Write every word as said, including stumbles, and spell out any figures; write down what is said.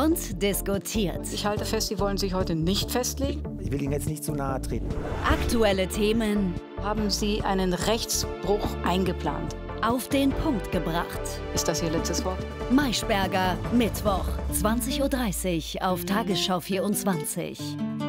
und diskutiert. Ich halte fest, Sie wollen sich heute nicht festlegen. Ich will Ihnen jetzt nicht zu nahe treten. Aktuelle Themen Haben Sie einen Rechtsbruch eingeplant? auf den Punkt gebracht. Ist das Ihr letztes Wort? Maischberger, Mittwoch, zwanzig Uhr dreißig auf Tagesschau vierundzwanzig.